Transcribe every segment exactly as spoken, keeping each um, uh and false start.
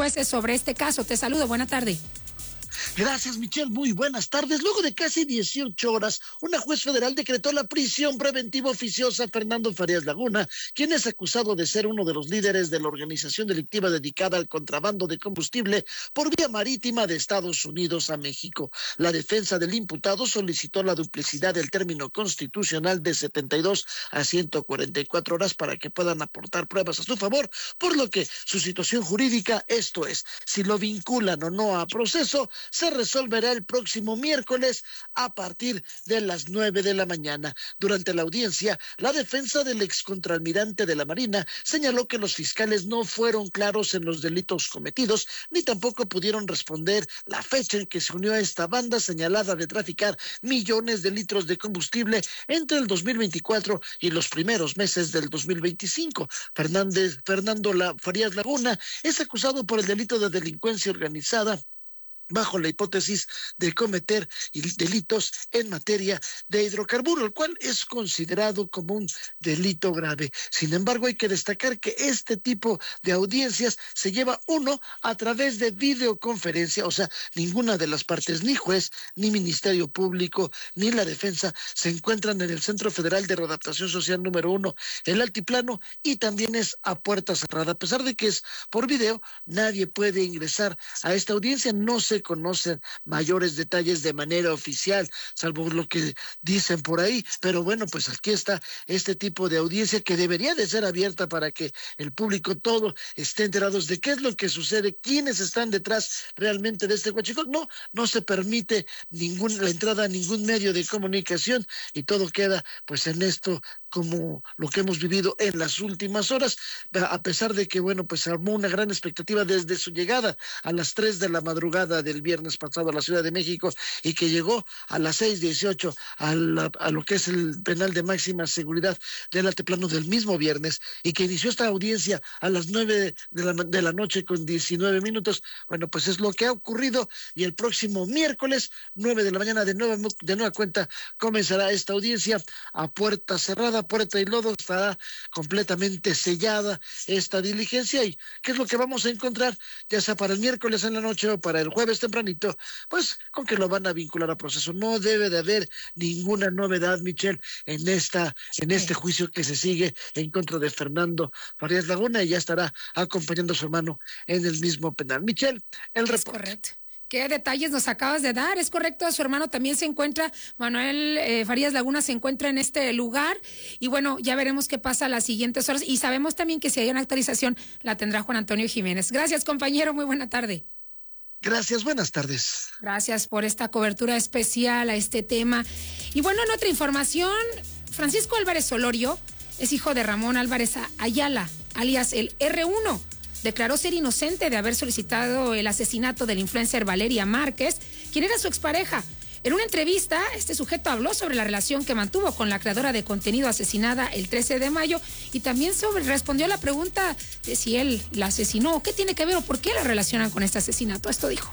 jueces sobre este caso. Te saludo, buena tarde. Gracias, Michelle. Muy buenas tardes. Luego de casi dieciocho horas, una juez federal decretó la prisión preventiva oficiosa a Fernando Farías Laguna, quien es acusado de ser uno de los líderes de la organización delictiva dedicada al contrabando de combustible por vía marítima de Estados Unidos a México. La defensa del imputado solicitó la duplicidad del término constitucional de setenta y dos a ciento cuarenta y cuatro horas para que puedan aportar pruebas a su favor, por lo que su situación jurídica, esto es, si lo vinculan o no a proceso, se resolverá el próximo miércoles a partir de las nueve de la mañana. Durante la audiencia, la defensa del excontraalmirante de la Marina señaló que los fiscales no fueron claros en los delitos cometidos, ni tampoco pudieron responder la fecha en que se unió a esta banda señalada de traficar millones de litros de combustible entre el dos mil veinticuatro y los primeros meses del dos mil veinticinco. Fernández, Fernando La, Farías Laguna es acusado por el delito de delincuencia organizada bajo la hipótesis de cometer delitos en materia de hidrocarburos, el cual es considerado como un delito grave. Sin embargo, hay que destacar que este tipo de audiencias se lleva uno a través de videoconferencia, o sea, ninguna de las partes, ni juez, ni Ministerio Público, ni la defensa, se encuentran en el Centro Federal de Readaptación Social número uno, el Altiplano, y también es a puerta cerrada. A pesar de que es por video, nadie puede ingresar a esta audiencia, no se conocen mayores detalles de manera oficial, salvo lo que dicen por ahí, pero bueno, pues aquí está este tipo de audiencia que debería de ser abierta para que el público todo esté enterados de qué es lo que sucede, quiénes están detrás realmente de este huachicol. No, no se permite ningún, la entrada a ningún medio de comunicación y todo queda pues en esto como lo que hemos vivido en las últimas horas, a pesar de que, bueno, pues armó una gran expectativa desde su llegada a las tres de la madrugada del viernes pasado a la Ciudad de México y que llegó a las seis dieciocho a, la, a lo que es el penal de máxima seguridad del Altiplano del mismo viernes y que inició esta audiencia a las nueve de la, de la noche con diecinueve minutos. Bueno, pues es lo que ha ocurrido y el próximo miércoles, nueve de la mañana, de nueva, de nueva cuenta, comenzará esta audiencia a puerta cerrada, puerta y lodo, estará completamente sellada esta diligencia. ¿Y qué es lo que vamos a encontrar? Ya sea para el miércoles en la noche o para el jueves tempranito, pues con que lo van a vincular a proceso. No debe de haber ninguna novedad, Michelle, en esta, en este juicio que se sigue en contra de Fernando Farías Laguna, y ya estará acompañando a su hermano en el mismo penal. Michelle, el reporte. Es correcto. ¿Qué detalles nos acabas de dar? Es correcto, su hermano también se encuentra, Manuel eh, Farías Laguna se encuentra en este lugar y bueno, ya veremos qué pasa las siguientes horas y sabemos también que si hay una actualización la tendrá Juan Antonio Jiménez. Gracias, compañero, muy buena tarde. Gracias, buenas tardes. Gracias por esta cobertura especial a este tema. Y bueno, en otra información, Francisco Álvarez Solorio es hijo de Ramón Álvarez Ayala, alias el erre uno. Declaró ser inocente de haber solicitado el asesinato del influencer Valeria Márquez, quien era su expareja. En una entrevista, este sujeto habló sobre la relación que mantuvo con la creadora de contenido asesinada el trece de mayo y también sobre, respondió a la pregunta de si él la asesinó, qué tiene que ver o por qué la relacionan con este asesinato. Esto dijo.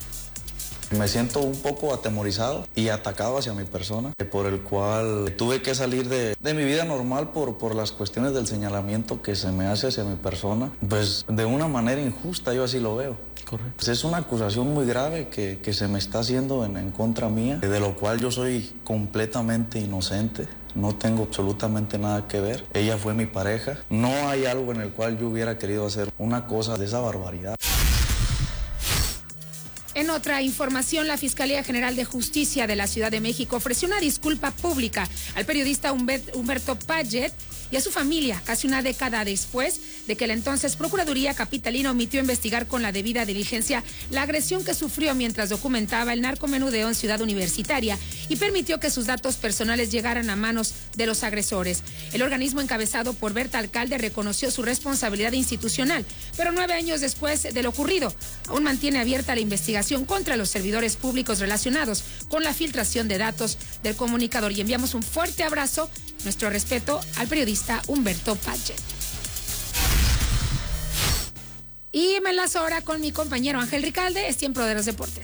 Me siento un poco atemorizado y atacado hacia mi persona, por el cual tuve que salir de, de mi vida normal por, por las cuestiones del señalamiento que se me hace hacia mi persona, pues de una manera injusta, yo así lo veo. Correcto. Pues es una acusación muy grave que, que se me está haciendo en, en contra mía, de lo cual yo soy completamente inocente. No tengo absolutamente nada que ver. Ella fue mi pareja. No hay algo en el cual yo hubiera querido hacer una cosa de esa barbaridad. En otra información, la Fiscalía General de Justicia de la Ciudad de México ofreció una disculpa pública al periodista Humberto Paget y a su familia, casi una década después de que la entonces Procuraduría Capitalina omitió investigar con la debida diligencia la agresión que sufrió mientras documentaba el narcomenudeo en Ciudad Universitaria y permitió que sus datos personales llegaran a manos de los agresores. El organismo encabezado por Berta Alcalde reconoció su responsabilidad institucional, pero nueve años después de lo ocurrido, aún mantiene abierta la investigación contra los servidores públicos relacionados con la filtración de datos del comunicador. Y enviamos un fuerte abrazo, nuestro respeto al periodista Humberto Paget. Y me enlazo ahora con mi compañero Ángel Ricalde. Es tiempo de los deportes.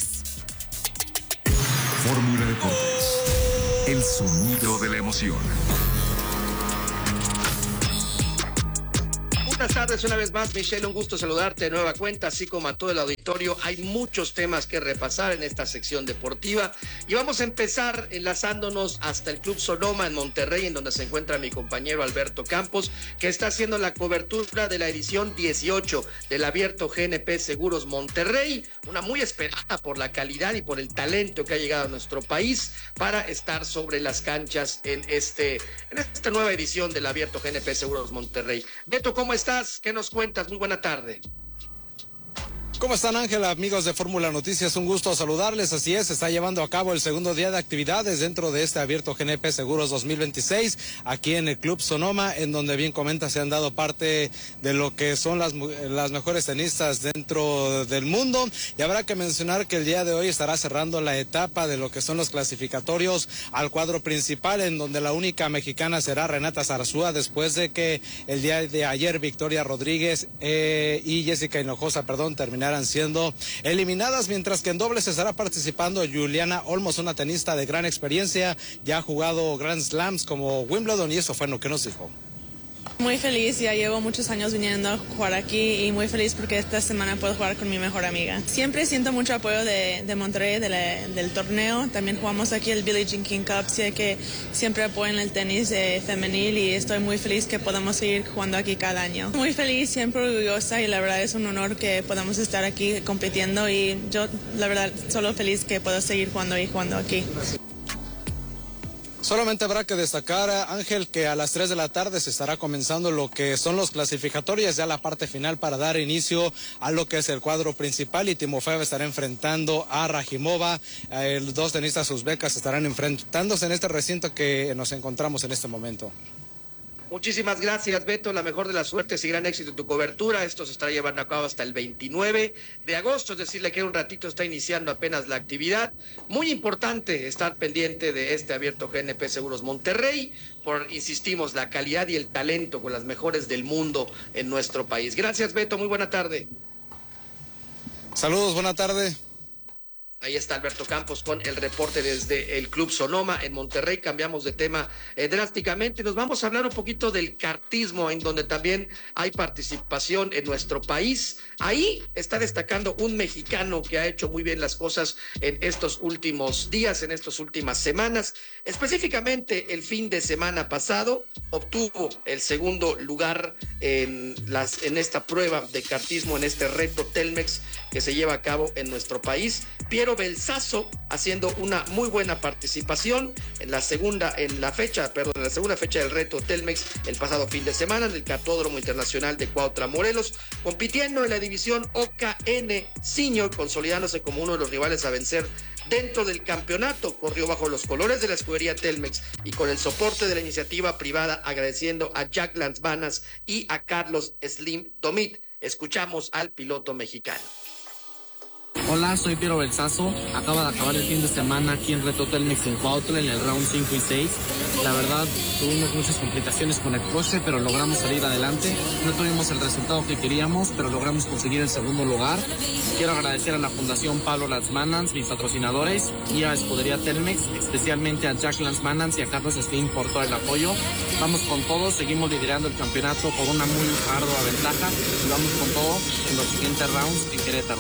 Fórmula Deportes, el sonido de la emoción. Buenas tardes una vez más, Michelle, un gusto saludarte de nueva cuenta, así como a todo el auditorio. Hay muchos temas que repasar en esta sección deportiva y vamos a empezar enlazándonos hasta el Club Sonoma en Monterrey, en donde se encuentra mi compañero Alberto Campos, que está haciendo la cobertura de la edición dieciocho del Abierto G N P Seguros Monterrey, una muy esperada por la calidad y por el talento que ha llegado a nuestro país para estar sobre las canchas en, este, en esta nueva edición del Abierto G N P Seguros Monterrey. Beto, ¿cómo estás? ¿Qué nos cuentas? Muy buena tarde. ¿Cómo están, Ángel? Amigos de Fórmula Noticias, un gusto saludarles. Así es, se está llevando a cabo el segundo día de actividades dentro de este Abierto G N P Seguros dos mil veintiséis, aquí en el Club Sonoma, en donde bien comenta se han dado parte de lo que son las, las mejores tenistas dentro del mundo. Y habrá que mencionar que el día de hoy estará cerrando la etapa de lo que son los clasificatorios al cuadro principal, en donde la única mexicana será Renata Zarazúa, después de que el día de ayer Victoria Rodríguez eh, y Jessica Hinojosa, perdón, terminaron siendo eliminadas, mientras que en dobles estará participando Juliana Olmos, una tenista de gran experiencia, ya ha jugado Grand Slams como Wimbledon, y eso fue lo que nos dijo. Muy feliz, ya llevo muchos años viniendo a jugar aquí y muy feliz porque esta semana puedo jugar con mi mejor amiga. Siempre siento mucho apoyo de, de Monterrey, de la, del torneo. También jugamos aquí el Billie Jean King Cup, sé que siempre apoyan el tenis eh, femenil y estoy muy feliz que podamos seguir jugando aquí cada año. Muy feliz, siempre orgullosa y la verdad es un honor que podamos estar aquí compitiendo y yo la verdad solo feliz que puedo seguir jugando y jugando aquí. Solamente habrá que destacar, Ángel, que a las tres de la tarde se estará comenzando lo que son los clasificatorios, ya la parte final para dar inicio a lo que es el cuadro principal, y Timofeeva estará enfrentando a Rajimova. Eh, dos tenistas uzbecas estarán enfrentándose en este recinto que nos encontramos en este momento. Muchísimas gracias, Beto, la mejor de las suertes y gran éxito en tu cobertura. Esto se estará llevando a cabo hasta el veintinueve de agosto, es decir, le queda un ratito, está iniciando apenas la actividad. Muy importante estar pendiente de este Abierto G N P Seguros Monterrey, por, insistimos, la calidad y el talento con las mejores del mundo en nuestro país. Gracias, Beto, muy buena tarde. Saludos, buena tarde. Ahí está Alberto Campos con el reporte desde el Club Sonoma en Monterrey. Cambiamos de tema eh, drásticamente. Nos vamos a hablar un poquito del kartismo, en donde también hay participación en nuestro país. Ahí está destacando un mexicano que ha hecho muy bien las cosas en estos últimos días, en estas últimas semanas. Específicamente el fin de semana pasado obtuvo el segundo lugar en, las, en esta prueba de kartismo, en este reto Telmex que se lleva a cabo en nuestro país. Piero Belsazo haciendo una muy buena participación en la segunda, en la fecha, perdón, en la segunda fecha del reto Telmex el pasado fin de semana en el Cartódromo Internacional de Cuautla, Morelos, compitiendo en la división O K N Senior, consolidándose como uno de los rivales a vencer dentro del campeonato. Corrió bajo los colores de la escudería Telmex y con el soporte de la iniciativa privada, agradeciendo a Jack Lanzmanas y a Carlos Slim Domit. Escuchamos al piloto mexicano. Hola, soy Piero Belsazo. Acaba de acabar el fin de semana aquí en Reto Telmex en Cuautla, en el round cinco y seis. La verdad, tuvimos muchas complicaciones con el coche, pero logramos salir adelante. No tuvimos el resultado que queríamos, pero logramos conseguir el segundo lugar. Quiero agradecer a la Fundación Pablo Lanzmanans, mis patrocinadores, y a Escudería Telmex, especialmente a Jack Lanzmanans y a Carlos Slim por todo el apoyo. Vamos con todo, seguimos liderando el campeonato por una muy ardua ventaja y vamos con todo en los siguientes rounds en Querétaro.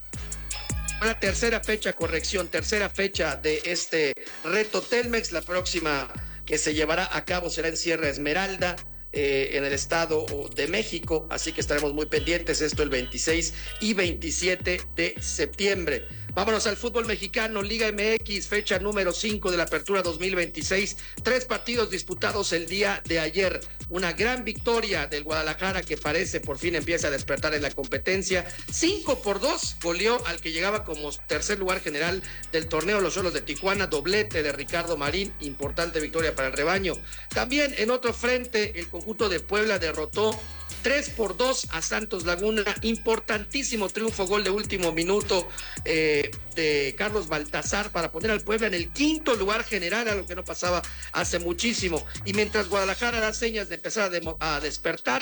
Una tercera fecha, corrección, tercera fecha de este reto Telmex. La próxima que se llevará a cabo será en Sierra Esmeralda, eh, en el Estado de México, así que estaremos muy pendientes, esto el veintiséis y veintisiete de septiembre. Vámonos al fútbol mexicano, Liga M X, fecha número cinco de la apertura dos mil veintiséis, tres partidos disputados el día de ayer, una gran victoria del Guadalajara que parece por fin empieza a despertar en la competencia, cinco por dos goleó al que llegaba como tercer lugar general del torneo, los Xolos de Tijuana, doblete de Ricardo Marín, importante victoria para el rebaño. También en otro frente, el conjunto de Puebla derrotó tres por dos a Santos Laguna, importantísimo triunfo, gol de último minuto eh, de Carlos Baltazar para poner al Puebla en el quinto lugar general, a lo que no pasaba hace muchísimo. Y mientras Guadalajara da señas de empezar a, de, a despertar,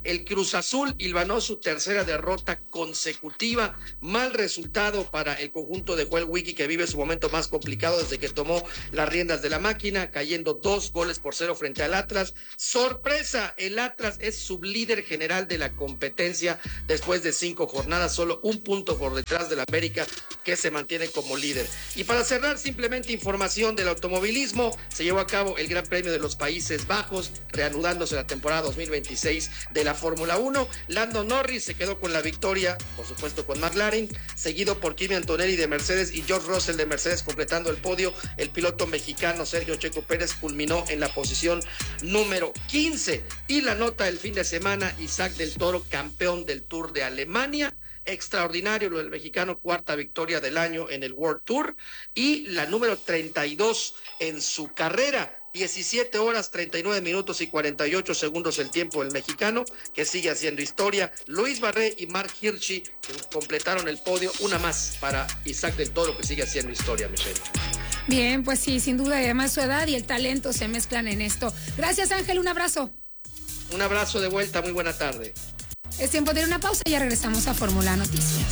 el Cruz Azul hilvanó su tercera derrota consecutiva, mal resultado para el conjunto de Joel Wiki, que vive su momento más complicado desde que tomó las riendas de la máquina, cayendo dos goles por cero frente al Atlas. Sorpresa, el Atlas es sublíder general de la competencia después de cinco jornadas, solo un punto por detrás del América, que se mantiene como líder. Y para cerrar, simplemente información del automovilismo: se llevó a cabo el Gran Premio de los Países Bajos, reanudándose la temporada dos mil veintiséis de la Fórmula uno. Lando Norris se quedó con la victoria, por supuesto con McLaren, seguido por Kimi Antonelli de Mercedes y George Russell de Mercedes completando el podio. El piloto mexicano Sergio Checo Pérez culminó en la posición número quince. Y la nota del fin de semana: Isaac del Toro, campeón del Tour de Alemania. Extraordinario lo del mexicano, cuarta victoria del año en el World Tour y la número treinta y dos en su carrera. diecisiete horas, treinta y nueve minutos y cuarenta y ocho segundos el tiempo del mexicano, que sigue haciendo historia. Luis Barré y Mark Hirschi, que completaron el podio. Una más para Isaac del Toro, que sigue haciendo historia, Michelle. Bien, pues sí, sin duda, y además su edad y el talento se mezclan en esto. Gracias, Ángel, un abrazo. Un abrazo de vuelta, muy buena tarde. Es tiempo de ir a una pausa y ya regresamos a Fórmula Noticias.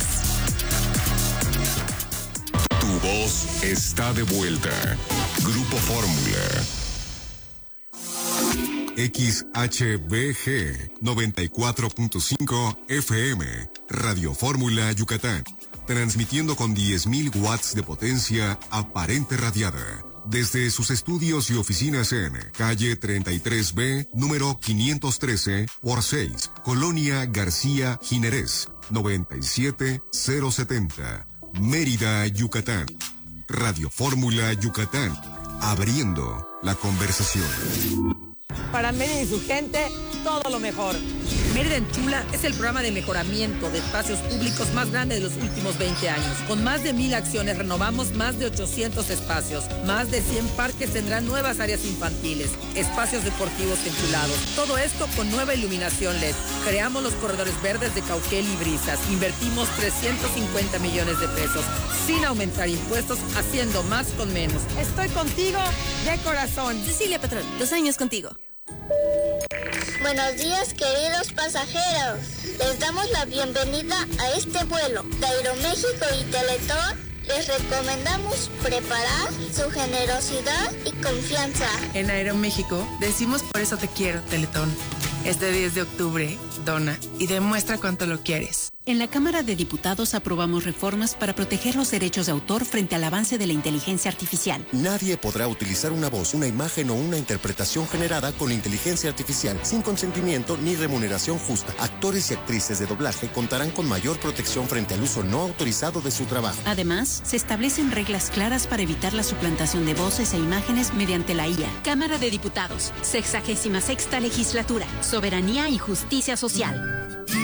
Tu voz está de vuelta. Grupo Fórmula. X H B G noventa y cuatro punto cinco F M, Radio Fórmula Yucatán, transmitiendo con diez mil watts de potencia aparente radiada, desde sus estudios y oficinas en calle treinta y tres B, número quinientos trece por seis, Colonia García Jiménez, noventa y siete mil setenta, Mérida, Yucatán. Radio Fórmula Yucatán, abriendo la conversación. Para Mérida y su gente, todo lo mejor. Mérida en Chula es el programa de mejoramiento de espacios públicos más grande de los últimos veinte años. Con más de mil acciones renovamos más de ochocientos espacios. Más de cien parques tendrán nuevas áreas infantiles, espacios deportivos enchulados. Todo esto con nueva iluminación L E D. Creamos los corredores verdes de Cauquel y Brisas. Invertimos trescientos cincuenta millones de pesos sin aumentar impuestos, haciendo más con menos. Estoy contigo de corazón. Cecilia Patrón, dos años contigo. Buenos días, queridos pasajeros. Les damos la bienvenida a este vuelo de Aeroméxico y Teletón. Les recomendamos preparar su generosidad y confianza. En Aeroméxico decimos por eso te quiero, Teletón. Este diez de octubre, dona y demuestra cuánto lo quieres. En la Cámara de Diputados aprobamos reformas para proteger los derechos de autor frente al avance de la inteligencia artificial. Nadie podrá utilizar una voz, una imagen o una interpretación generada con inteligencia artificial sin consentimiento ni remuneración justa. Actores y actrices de doblaje contarán con mayor protección frente al uso no autorizado de su trabajo. Además, se establecen reglas claras para evitar la suplantación de voces e imágenes mediante la I A. Cámara de Diputados, sexagésima sexta legislatura, soberanía y justicia social.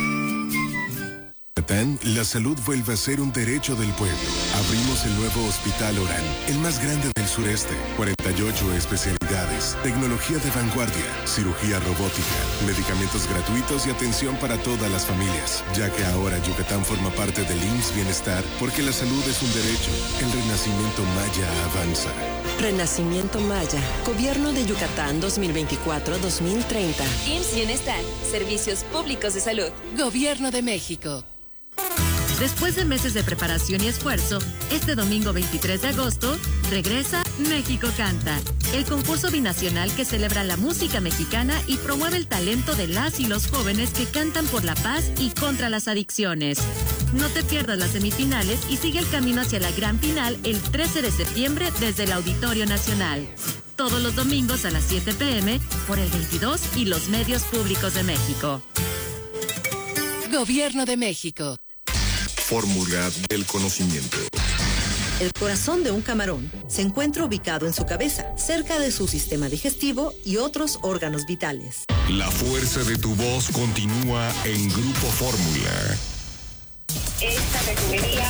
La salud vuelve a ser un derecho del pueblo. Abrimos el nuevo Hospital Orán, el más grande del sureste. cuarenta y ocho especialidades, tecnología de vanguardia, cirugía robótica, medicamentos gratuitos y atención para todas las familias. Ya que ahora Yucatán forma parte del I M S S Bienestar, porque la salud es un derecho. El renacimiento maya avanza. Renacimiento Maya, Gobierno de Yucatán dos mil veinticuatro a dos mil treinta. I M S S Bienestar, Servicios Públicos de Salud. Gobierno de México. Después de meses de preparación y esfuerzo, este domingo veintitrés de agosto, regresa México Canta, el concurso binacional que celebra la música mexicana y promueve el talento de las y los jóvenes que cantan por la paz y contra las adicciones. No te pierdas las semifinales y sigue el camino hacia la gran final el trece de septiembre desde el Auditorio Nacional. Todos los domingos a las siete pe eme por el veintidós y los medios públicos de México. Gobierno de México. Fórmula del conocimiento. El corazón de un camarón se encuentra ubicado en su cabeza, cerca de su sistema digestivo y otros órganos vitales. La fuerza de tu voz continúa en Grupo Fórmula. Esta refinería...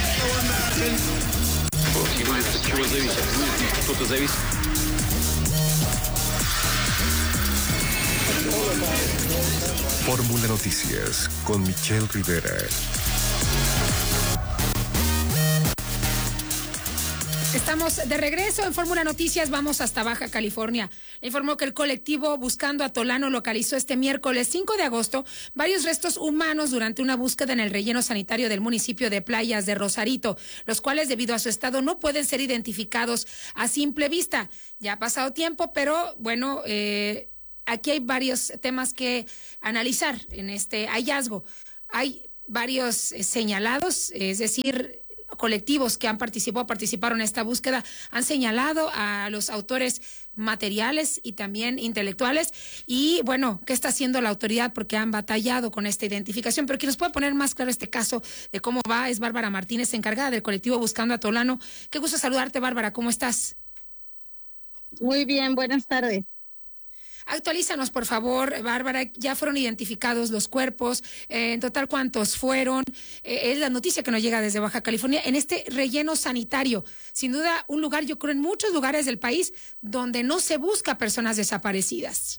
Fórmula Noticias con Michelle Rivera. Estamos de regreso en Fórmula Noticias, vamos hasta Baja California. Le informó que el colectivo Buscando a Tolano localizó este miércoles cinco de agosto varios restos humanos durante una búsqueda en el relleno sanitario del municipio de Playas de Rosarito, los cuales debido a su estado no pueden ser identificados a simple vista. Ya ha pasado tiempo, pero bueno, eh, aquí hay varios temas que analizar en este hallazgo. Hay varios eh, señalados, es decir, colectivos que han participado, participaron en esta búsqueda, han señalado a los autores materiales y también intelectuales. Y bueno, ¿qué está haciendo la autoridad? Porque han batallado con esta identificación. Pero quien nos puede poner más claro este caso de cómo va es Bárbara Martínez, encargada del colectivo Buscando a Tolano. Qué gusto saludarte, Bárbara. ¿Cómo estás? Muy bien, buenas tardes. Actualízanos, por favor, Bárbara. Ya fueron identificados los cuerpos. Eh, en total, ¿cuántos fueron? Eh, es la noticia que nos llega desde Baja California en este relleno sanitario. Sin duda, un lugar, yo creo, en muchos lugares del país donde no se busca personas desaparecidas.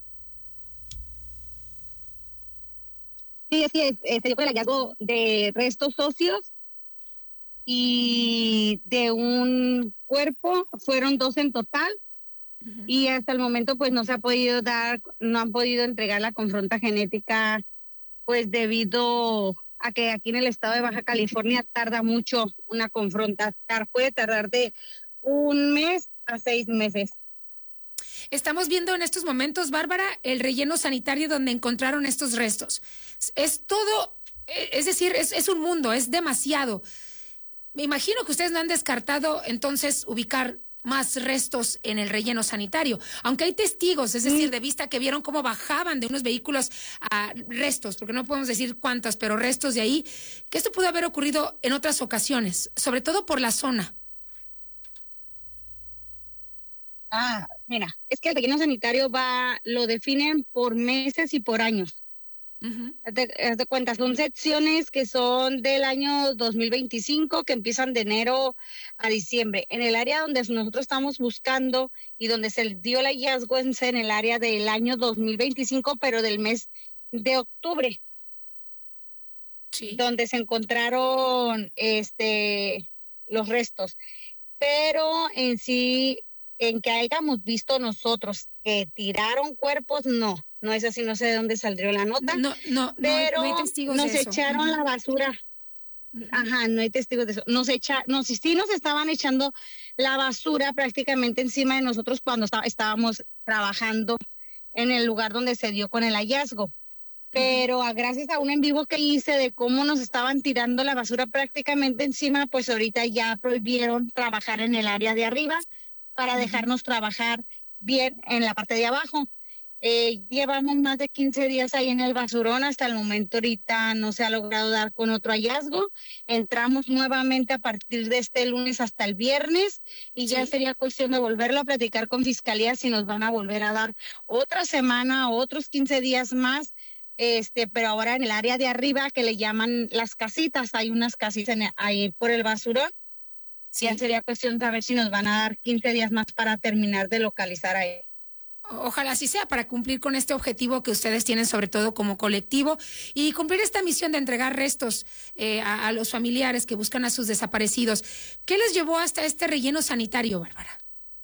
Sí, así es. Eh, se dio el hallazgo de restos óseos y de un cuerpo. Fueron dos en total. Uh-huh. Y hasta el momento pues no se ha podido dar, no han podido entregar la confronta genética, pues debido a que aquí en el estado de Baja California tarda mucho una confronta, puede tardar de un mes a seis meses. Estamos viendo en estos momentos, Bárbara, el relleno sanitario donde encontraron estos restos. Es todo, es decir, es, es un mundo, es demasiado. Me imagino que ustedes no han descartado entonces ubicar más restos en el relleno sanitario, aunque hay testigos, es decir, de vista que vieron cómo bajaban de unos vehículos a restos, porque no podemos decir cuántos, pero restos de ahí, que esto pudo haber ocurrido en otras ocasiones, sobre todo por la zona. Ah, mira, es que el relleno sanitario va, lo definen por meses y por años. Uh-huh. Haz de, haz de cuenta, son secciones que son del año dos mil veinticinco, que empiezan de enero a diciembre. En el área donde nosotros estamos buscando y donde se dio el hallazgo es en el área del año dos mil veinticinco, pero del mes de octubre. Sí. Donde se encontraron este los restos. Pero en sí, en que hayamos visto nosotros que tiraron cuerpos, no. No es así, no sé de dónde salió la nota. No, no, pero no hay, no hay testigos nos de eso. echaron uh-huh. la basura. Uh-huh. Ajá, no hay testigos de eso. Nos echa, no, sí, sí nos estaban echando la basura prácticamente encima de nosotros cuando está, estábamos trabajando en el lugar donde se dio con el hallazgo. Pero a, gracias a un en vivo que hice de cómo nos estaban tirando la basura prácticamente encima, pues ahorita ya prohibieron trabajar en el área de arriba para uh-huh. dejarnos trabajar bien en la parte de abajo. Eh, llevamos más de quince días ahí en el basurón, hasta el momento ahorita no se ha logrado dar con otro hallazgo. Entramos nuevamente a partir de este lunes hasta el viernes y sí. ya sería cuestión de volverlo a platicar con Fiscalía si nos van a volver a dar otra semana, otros quince días más, este, pero ahora en el área de arriba que le llaman las casitas, hay unas casitas en, ahí por el basurón. Sí. Ya sería cuestión de ver si nos van a dar quince días más para terminar de localizar a él. Ojalá así sea, para cumplir con este objetivo que ustedes tienen, sobre todo como colectivo, y cumplir esta misión de entregar restos eh, a, a los familiares que buscan a sus desaparecidos. ¿Qué les llevó hasta este relleno sanitario, Bárbara?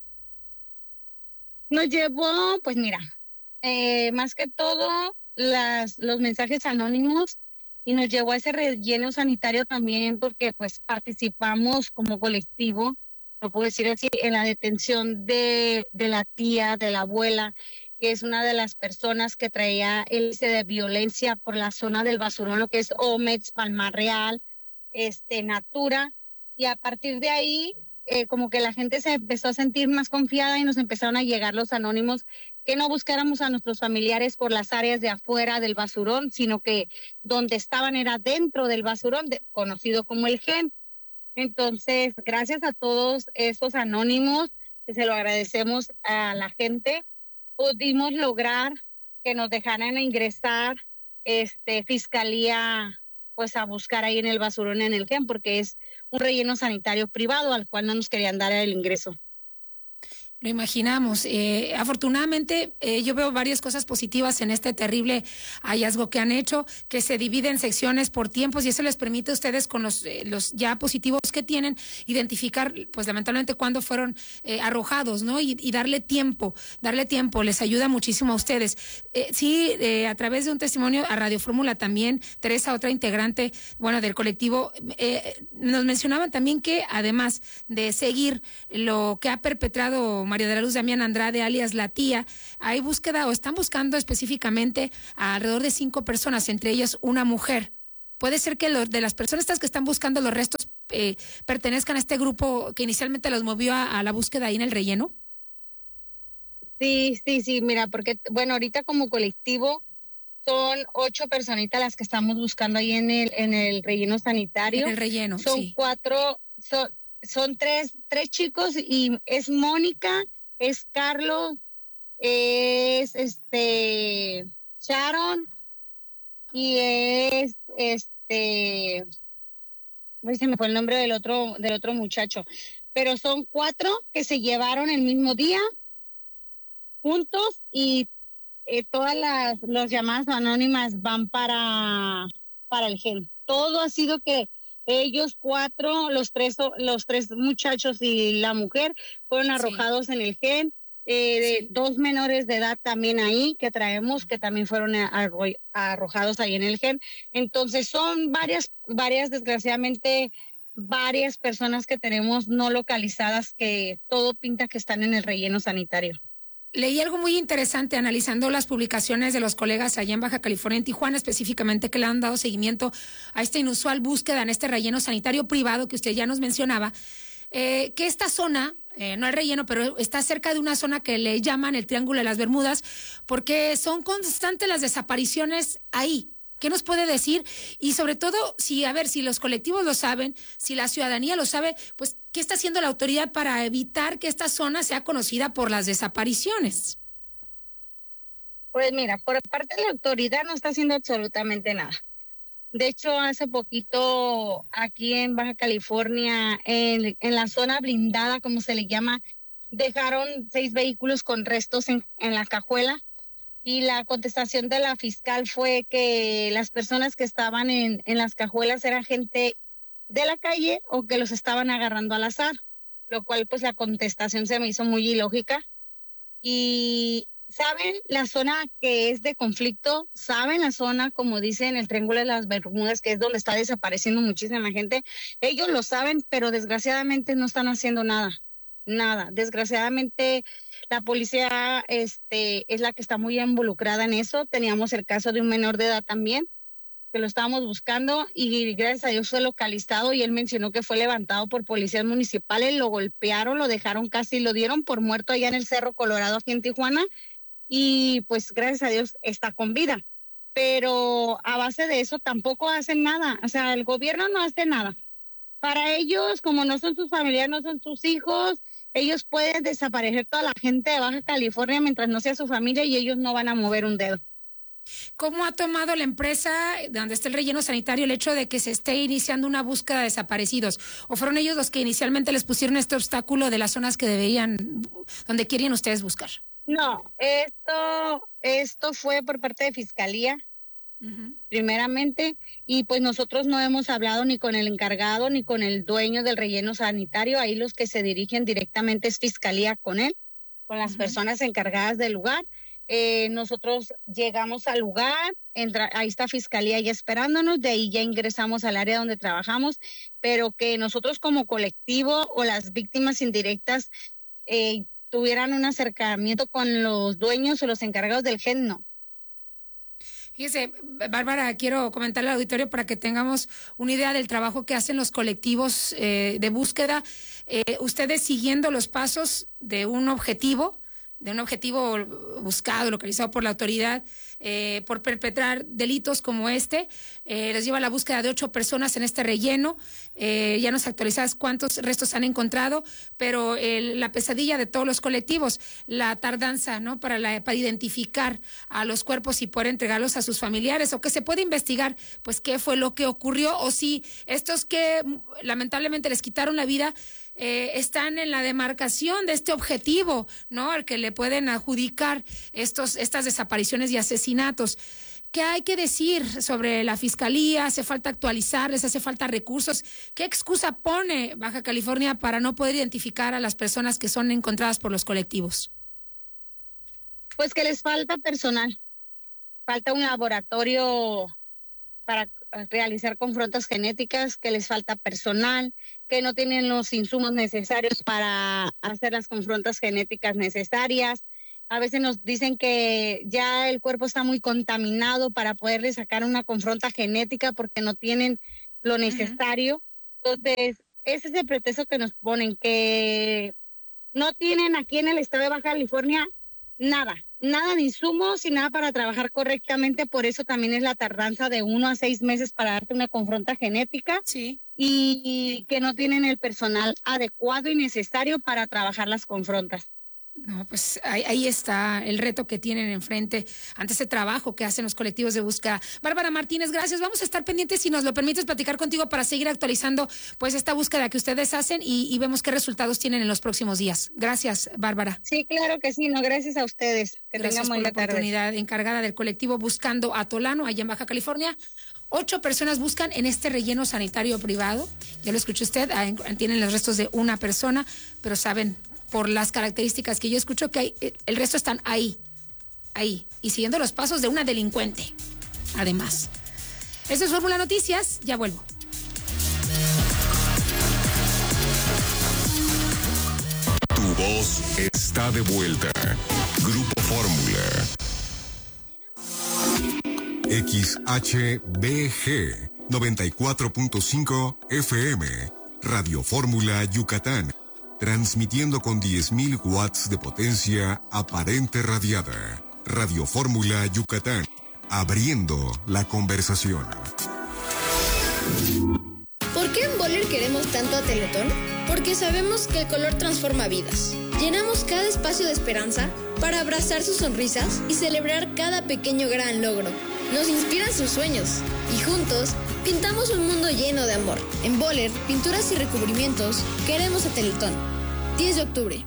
Nos llevó, pues mira, eh, más que todo las, los mensajes anónimos, y nos llevó a ese relleno sanitario también porque pues participamos como colectivo, lo puedo decir así, en la detención de, de la tía, de la abuela, que es una de las personas que traía el índice de violencia por la zona del basurón, lo que es Omex, Palmar Real, este, Natura, y a partir de ahí, eh, como que la gente se empezó a sentir más confiada y nos empezaron a llegar los anónimos que no buscáramos a nuestros familiares por las áreas de afuera del basurón, sino que donde estaban era dentro del basurón, de, conocido como el Gen. Entonces, gracias a todos esos anónimos, que se lo agradecemos a la gente, pudimos lograr que nos dejaran ingresar este Fiscalía pues a buscar ahí en el basurón en el Gen, porque es un relleno sanitario privado al cual no nos querían dar el ingreso. Lo imaginamos. Eh, afortunadamente, eh, yo veo varias cosas positivas en este terrible hallazgo que han hecho, que se divide en secciones por tiempos y eso les permite a ustedes, con los, eh, los ya positivos que tienen, identificar, pues lamentablemente, cuándo fueron eh, arrojados, ¿no? Y, y darle tiempo, darle tiempo, les ayuda muchísimo a ustedes. Eh, sí, eh, a través de un testimonio a Radio Fórmula también, Teresa, otra integrante, bueno, del colectivo, eh, nos mencionaban también que además de seguir lo que ha perpetrado María de la Luz Damián Andrade, alias La Tía, hay búsqueda o están buscando específicamente a alrededor de cinco personas, entre ellas una mujer. ¿Puede ser que los, de las personas estas que están buscando los restos eh, pertenezcan a este grupo que inicialmente los movió a, a la búsqueda ahí en el relleno? Sí, sí, sí, mira, porque, bueno, ahorita como colectivo son ocho personitas las que estamos buscando ahí en el, en el relleno sanitario. En el relleno, Son sí. cuatro... Son, Son tres, tres chicos y es Mónica, es Carlos, es este Sharon y es este, se me fue el nombre del otro, del otro muchacho, pero son cuatro que se llevaron el mismo día juntos y eh, todas las, las llamadas anónimas van para, para el gen. Todo ha sido que ellos cuatro, los tres, los tres muchachos y la mujer fueron arrojados sí. en el gen, eh, de sí. dos menores de edad también ahí que traemos que también fueron arro arrojados ahí en el gen. Entonces son varias, varias desgraciadamente, varias personas que tenemos no localizadas que todo pinta que están en el relleno sanitario. Leí algo muy interesante analizando las publicaciones de los colegas allá en Baja California, en Tijuana específicamente, que le han dado seguimiento a esta inusual búsqueda en este relleno sanitario privado que usted ya nos mencionaba, eh, que esta zona, eh, no el relleno, pero está cerca de una zona que le llaman el Triángulo de las Bermudas, porque son constantes las desapariciones ahí. ¿Qué nos puede decir? Y sobre todo, si, a ver, si los colectivos lo saben, si la ciudadanía lo sabe, pues, ¿qué está haciendo la autoridad para evitar que esta zona sea conocida por las desapariciones? Pues mira, por parte de la autoridad no está haciendo absolutamente nada. De hecho, hace poquito aquí en Baja California, en, en la zona blindada, como se le llama, dejaron seis vehículos con restos en, en la cajuela. Y la contestación de la fiscal fue que las personas que estaban en, en las cajuelas eran gente de la calle o que los estaban agarrando al azar, lo cual pues la contestación se me hizo muy ilógica. Y saben la zona que es de conflicto, saben la zona, como dicen, el Triángulo de las Bermudas, que es donde está desapareciendo muchísima gente. Ellos lo saben, pero desgraciadamente no están haciendo nada. Nada, desgraciadamente la policía este, es la que está muy involucrada en eso. Teníamos el caso de un menor de edad también, que lo estábamos buscando y gracias a Dios fue localizado y él mencionó que fue levantado por policías municipales, lo golpearon, lo dejaron casi, lo dieron por muerto allá en el Cerro Colorado, aquí en Tijuana, y pues gracias a Dios está con vida. Pero a base de eso tampoco hacen nada, o sea, el gobierno no hace nada. Para ellos, como no son sus familiares, no son sus hijos, ellos pueden desaparecer toda la gente de Baja California mientras no sea su familia y ellos no van a mover un dedo. ¿Cómo ha tomado la empresa donde está el relleno sanitario el hecho de que se esté iniciando una búsqueda de desaparecidos? ¿O fueron ellos los que inicialmente les pusieron este obstáculo de las zonas que deberían, donde quieren ustedes buscar? No, esto, esto fue por parte de Fiscalía. Uh-huh. Primeramente, y pues nosotros no hemos hablado ni con el encargado ni con el dueño del relleno sanitario. Ahí los que se dirigen directamente es Fiscalía con él, con las uh-huh. personas encargadas del lugar. Eh, nosotros llegamos al lugar, entra, ahí está Fiscalía ya esperándonos, de ahí ya ingresamos al área donde trabajamos, pero que nosotros como colectivo o las víctimas indirectas eh, tuvieran un acercamiento con los dueños o los encargados del gen, no. Fíjese, Bárbara, quiero comentarle al auditorio para que tengamos una idea del trabajo que hacen los colectivos eh, de búsqueda. Eh, ustedes siguiendo los pasos de un objetivo, de un objetivo buscado, localizado por la autoridad, eh, por perpetrar delitos como este, eh, les lleva a la búsqueda de ocho personas en este relleno. Eh, ya nos actualizas cuántos restos han encontrado, pero el, la pesadilla de todos los colectivos, la tardanza, ¿no? Para, la, para identificar a los cuerpos y poder entregarlos a sus familiares, o que se puede investigar, pues, qué fue lo que ocurrió, o si estos que lamentablemente les quitaron la vida, eh, están en la demarcación de este objetivo, ¿no? Al que le pueden adjudicar estos, estas desapariciones y asesinatos. ¿Qué hay que decir sobre la Fiscalía? ¿Hace falta actualizarles? ¿Hace falta recursos? ¿Qué excusa pone Baja California para no poder identificar a las personas que son encontradas por los colectivos? Pues que les falta personal. Falta un laboratorio para realizar confrontas genéticas, que les falta personal, que no tienen los insumos necesarios para hacer las confrontas genéticas necesarias. A veces nos dicen que ya el cuerpo está muy contaminado para poderle sacar una confronta genética porque no tienen lo necesario. Uh-huh. Entonces, ese es el pretexto que nos ponen, que no tienen aquí en el estado de Baja California nada, nada de insumos y nada para trabajar correctamente. Por eso también es la tardanza de uno a seis meses para darte una confronta genética. Sí. Y que no tienen el personal adecuado y necesario para trabajar las confrontas. No, pues ahí, ahí está el reto que tienen enfrente ante ese trabajo que hacen los colectivos de búsqueda. Bárbara Martínez, gracias. Vamos a estar pendientes, si nos lo permites, platicar contigo para seguir actualizando pues esta búsqueda que ustedes hacen y, y vemos qué resultados tienen en los próximos días. Gracias, Bárbara. Sí, claro que sí, no, gracias a ustedes. Que gracias tengan por la buena tarde. Oportunidad encargada del colectivo Buscando a Tolano, allá en Baja California. Ocho personas buscan en este relleno sanitario privado. Ya lo escuchó usted, tienen los restos de una persona, pero saben, por las características que yo escucho, que hay, el resto están ahí, ahí, y siguiendo los pasos de una delincuente, además. Esto es Fórmula Noticias, ya vuelvo. Tu voz está de vuelta. Grupo Fórmula. X H B G noventa y cuatro punto cinco F M, Radio Fórmula Yucatán. Transmitiendo con diez mil watts de potencia aparente radiada. Radio Fórmula Yucatán. Abriendo la conversación. ¿Por qué en Boller queremos tanto a Teletón? Porque sabemos que el color transforma vidas. Llenamos cada espacio de esperanza para abrazar sus sonrisas y celebrar cada pequeño gran logro. Nos inspiran sus sueños y juntos pintamos un mundo lleno de amor. En Boller, pinturas y recubrimientos, queremos a Teletón. diez de octubre.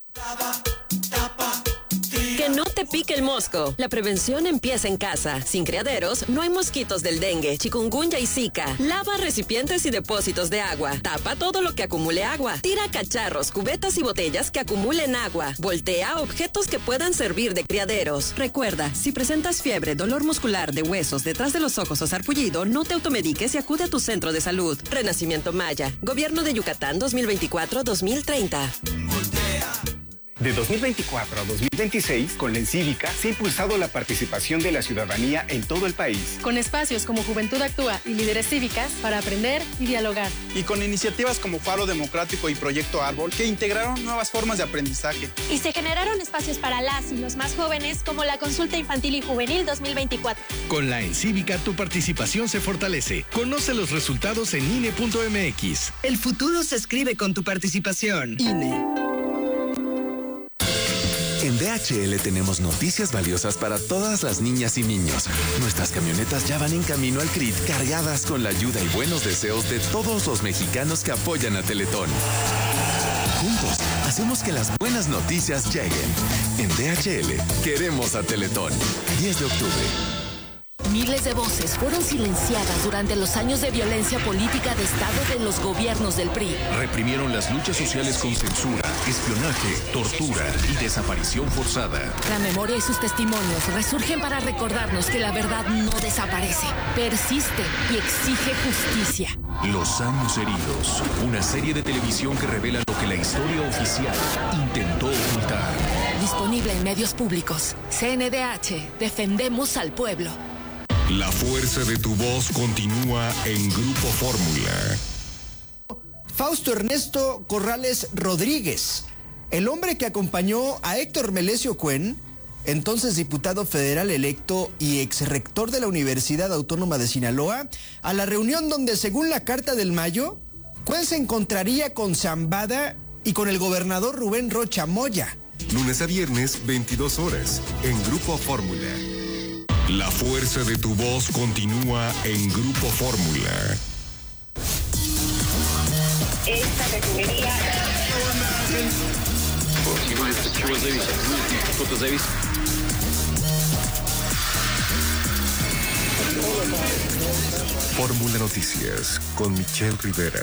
Que no te pique el mosco. La prevención empieza en casa. Sin criaderos, no hay mosquitos del dengue, chikungunya y zika. Lava recipientes y depósitos de agua. Tapa todo lo que acumule agua. Tira cacharros, cubetas y botellas que acumulen agua. Voltea objetos que puedan servir de criaderos. Recuerda, si presentas fiebre, dolor muscular de huesos detrás de los ojos o sarpullido, no te automediques y acude a tu centro de salud. Renacimiento Maya. Gobierno de Yucatán dos mil veinticuatro a dos mil treinta. De dos mil veinticuatro a dos mil veintiséis, con la Encívica se ha impulsado la participación de la ciudadanía en todo el país. Con espacios como Juventud Actúa y Líderes Cívicas para aprender y dialogar. Y con iniciativas como Faro Democrático y Proyecto Árbol que integraron nuevas formas de aprendizaje. Y se generaron espacios para las y los más jóvenes como la Consulta Infantil y Juvenil dos mil veinticuatro. Con la Encívica tu participación se fortalece. Conoce los resultados en I N E punto M X. El futuro se escribe con tu participación. I N E. En D H L tenemos noticias valiosas para todas las niñas y niños. Nuestras camionetas ya van en camino al C R I T cargadas con la ayuda y buenos deseos de todos los mexicanos que apoyan a Teletón. Juntos, hacemos que las buenas noticias lleguen. En D H L, queremos a Teletón. diez de octubre. Miles de voces fueron silenciadas durante los años de violencia política de Estado de los gobiernos del P R I. Reprimieron las luchas sociales con censura, espionaje, tortura y desaparición forzada. La memoria y sus testimonios resurgen para recordarnos que la verdad no desaparece, persiste y exige justicia. Los años heridos, una serie de televisión que revela lo que la historia oficial intentó ocultar. Disponible en medios públicos. C N D H, defendemos al pueblo. La fuerza de tu voz continúa en Grupo Fórmula. Fausto Ernesto Corrales Rodríguez, el hombre que acompañó a Héctor Melesio Cuen, entonces diputado federal electo y exrector de la Universidad Autónoma de Sinaloa, a la reunión donde, según la Carta del Mayo, Cuen se encontraría con Zambada y con el gobernador Rubén Rocha Moya. Lunes a viernes, veintidós horas, en Grupo Fórmula. La fuerza de tu voz continúa en Grupo Fórmula. Esta Fórmula Noticias con Michelle Rivera.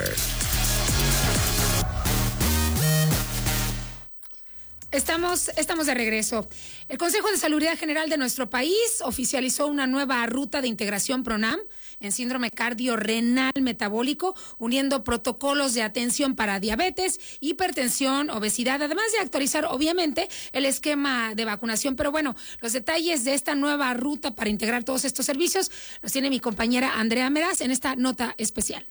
Estamos, estamos de regreso. El Consejo de Salubridad General de nuestro país oficializó una nueva ruta de integración PRONAM en síndrome cardiorrenal metabólico, uniendo protocolos de atención para diabetes, hipertensión, obesidad, además de actualizar, obviamente, el esquema de vacunación. Pero bueno, los detalles de esta nueva ruta para integrar todos estos servicios los tiene mi compañera Andrea Meraz en esta nota especial.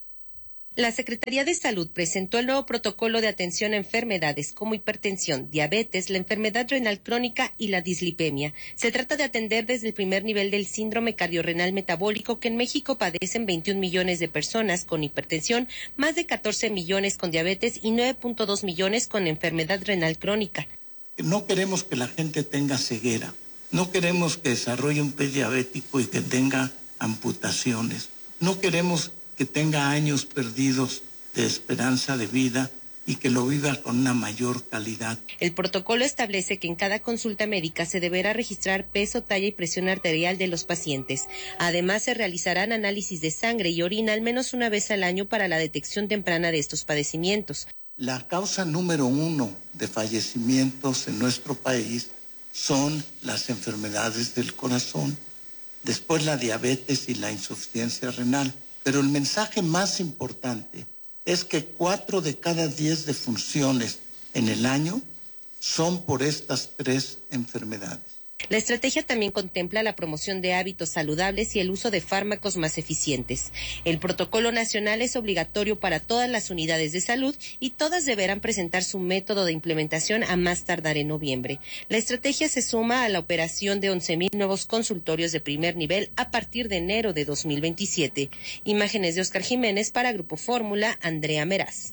La Secretaría de Salud presentó el nuevo protocolo de atención a enfermedades como hipertensión, diabetes, la enfermedad renal crónica y la dislipemia. Se trata de atender desde el primer nivel del síndrome cardiorrenal metabólico, que en México padecen veintiún millones de personas con hipertensión, más de catorce millones con diabetes y nueve punto dos millones con enfermedad renal crónica. No queremos que la gente tenga ceguera, no queremos que desarrolle un pie diabético y que tenga amputaciones, no queremos que tenga años perdidos de esperanza de vida y que lo viva con una mayor calidad. El protocolo establece que en cada consulta médica se deberá registrar peso, talla y presión arterial de los pacientes. Además, se realizarán análisis de sangre y orina al menos una vez al año para la detección temprana de estos padecimientos. La causa número uno de fallecimientos en nuestro país son las enfermedades del corazón, después la diabetes y la insuficiencia renal. Pero el mensaje más importante es que cuatro de cada diez defunciones en el año son por estas tres enfermedades. La estrategia también contempla la promoción de hábitos saludables y el uso de fármacos más eficientes. El protocolo nacional es obligatorio para todas las unidades de salud y todas deberán presentar su método de implementación a más tardar en noviembre. La estrategia se suma a la operación de once mil nuevos consultorios de primer nivel a partir de enero de dos mil veintisiete. Imágenes de Oscar Jiménez para Grupo Fórmula, Andrea Meraz.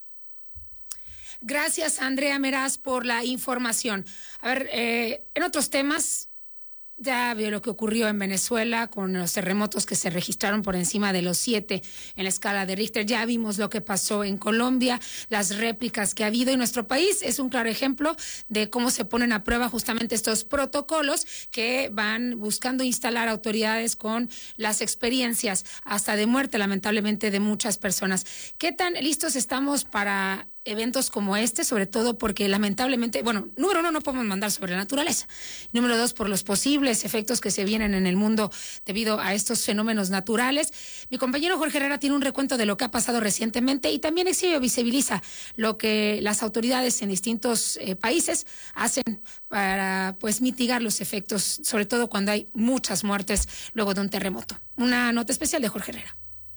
Gracias, Andrea Meraz, por la información. A ver, eh, en otros temas, ya vio lo que ocurrió en Venezuela con los terremotos que se registraron por encima de los siete en la escala de Richter. Ya vimos lo que pasó en Colombia, las réplicas que ha habido, y nuestro país es un claro ejemplo de cómo se ponen a prueba justamente estos protocolos que van buscando instalar autoridades con las experiencias hasta de muerte, lamentablemente, de muchas personas. ¿Qué tan listos estamos para eventos como este, sobre todo porque lamentablemente, bueno, número uno, no podemos mandar sobre la naturaleza. Número dos, por los posibles efectos que se vienen en el mundo debido a estos fenómenos naturales. Mi compañero Jorge Herrera tiene un recuento de lo que ha pasado recientemente y también exhibe o visibiliza lo que las autoridades en distintos eh, países hacen para, pues, mitigar los efectos, sobre todo cuando hay muchas muertes luego de un terremoto. Una nota especial de Jorge Herrera.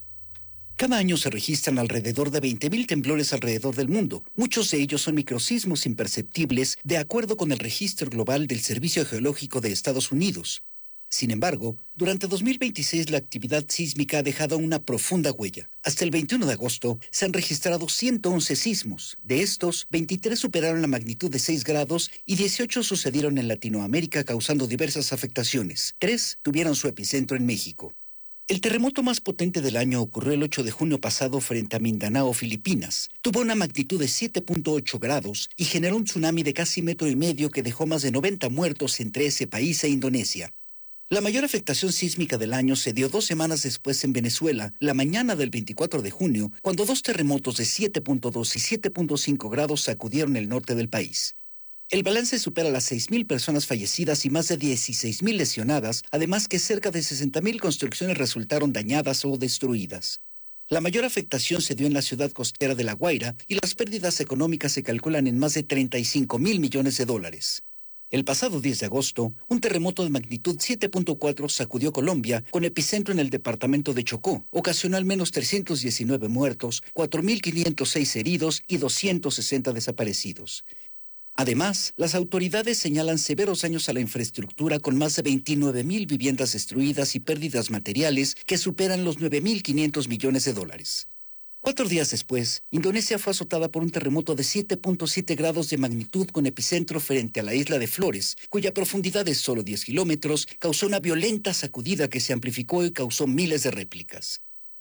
Cada año se registran alrededor de veinte mil temblores alrededor del mundo. Muchos de ellos son microsismos imperceptibles, de acuerdo con el registro global del Servicio Geológico de Estados Unidos. Sin embargo, durante dos mil veintiséis la actividad sísmica ha dejado una profunda huella. Hasta el veintiuno de agosto se han registrado ciento once sismos. De estos, veintitrés superaron la magnitud de seis grados y dieciocho sucedieron en Latinoamérica, causando diversas afectaciones. Tres tuvieron su epicentro en México. El terremoto más potente del año ocurrió el ocho de junio pasado frente a Mindanao, Filipinas. Tuvo una magnitud de siete punto ocho grados y generó un tsunami de casi metro y medio que dejó más de noventa muertos entre ese país e Indonesia. La mayor afectación sísmica del año se dio dos semanas después en Venezuela, la mañana del veinticuatro de junio, cuando dos terremotos de siete punto dos y siete punto cinco grados sacudieron el norte del país. El balance supera las seis mil personas fallecidas y más de dieciséis mil lesionadas, además que cerca de sesenta mil construcciones resultaron dañadas o destruidas. La mayor afectación se dio en la ciudad costera de La Guaira y las pérdidas económicas se calculan en más de treinta y cinco mil millones de dólares. El pasado diez de agosto, un terremoto de magnitud siete punto cuatro sacudió Colombia con epicentro en el departamento de Chocó. Ocasionó al menos trescientos diecinueve muertos, cuatro mil quinientos seis heridos y doscientos sesenta desaparecidos. Además, las autoridades señalan severos daños a la infraestructura con más de veintinueve mil viviendas destruidas y pérdidas materiales que superan los nueve mil quinientos millones de dólares. Cuatro días después, Indonesia fue azotada por un terremoto de siete punto siete grados de magnitud con epicentro frente a la isla de Flores, cuya profundidad es solo diez kilómetros, causó una violenta sacudida que se amplificó y causó miles de réplicas.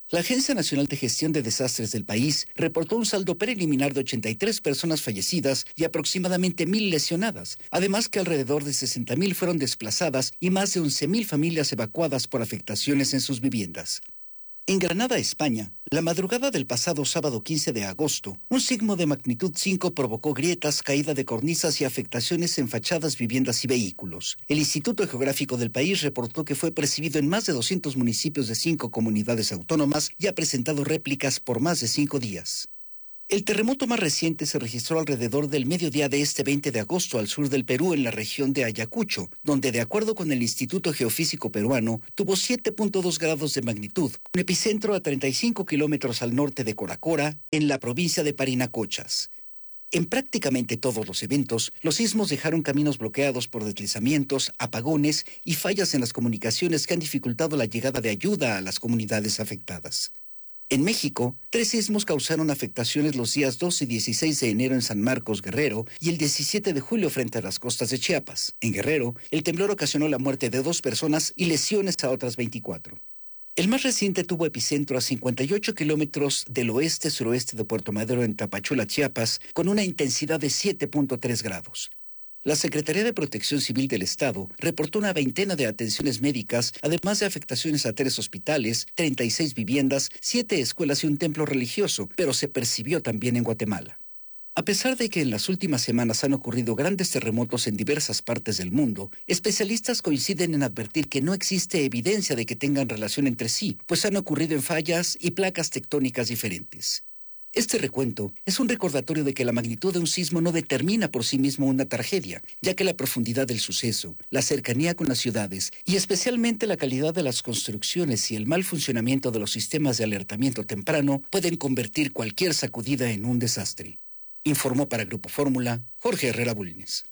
La Agencia Nacional de Gestión de Desastres del país reportó un saldo preliminar de ochenta y tres personas fallecidas y aproximadamente mil lesionadas, además que alrededor de sesenta mil fueron desplazadas y más de once mil familias evacuadas por afectaciones en sus viviendas. En Granada, España, la madrugada del pasado sábado quince de agosto, un sismo de magnitud cinco provocó grietas, caída de cornisas y afectaciones en fachadas, viviendas y vehículos. El Instituto Geográfico del país reportó que fue percibido en más de doscientos municipios de cinco comunidades autónomas y ha presentado réplicas por más de cinco días. El terremoto más reciente se registró alrededor del mediodía de este veinte de agosto al sur del Perú, en la región de Ayacucho, donde, de acuerdo con el Instituto Geofísico Peruano, tuvo siete punto dos grados de magnitud, un epicentro a treinta y cinco kilómetros al norte de Coracora, en la provincia de Parinacochas. En prácticamente todos los eventos, los sismos dejaron caminos bloqueados por deslizamientos, apagones y fallas en las comunicaciones que han dificultado la llegada de ayuda a las comunidades afectadas. En México, tres sismos causaron afectaciones los días doce y dieciséis de enero en San Marcos, Guerrero, y el diecisiete de julio frente a las costas de Chiapas. En Guerrero, el temblor ocasionó la muerte de dos personas y lesiones a otras veinticuatro. El más reciente tuvo epicentro a cincuenta y ocho kilómetros del oeste-suroeste de Puerto Madero, en Tapachula, Chiapas, con una intensidad de siete punto tres grados. La Secretaría de Protección Civil del Estado reportó una veintena de atenciones médicas, además de afectaciones a tres hospitales, treinta y seis viviendas, siete escuelas y un templo religioso, pero se percibió también en Guatemala. A pesar de que en las últimas semanas han ocurrido grandes terremotos en diversas partes del mundo, especialistas coinciden en advertir que no existe evidencia de que tengan relación entre sí, pues han ocurrido en fallas y placas tectónicas diferentes. Este recuento es un recordatorio de que la magnitud de un sismo no determina por sí mismo una tragedia, ya que la profundidad del suceso, la cercanía con las ciudades y especialmente la calidad de las construcciones y el mal funcionamiento de los sistemas de alertamiento temprano pueden convertir cualquier sacudida en un desastre. Informó para Grupo Fórmula Jorge Herrera Bulnes.